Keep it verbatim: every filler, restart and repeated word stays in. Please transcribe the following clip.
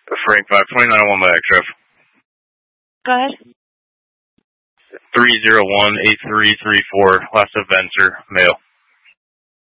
Frank five twenty-nine oh one by X-Ref. Go ahead. three zero one eight three three four, last events are male.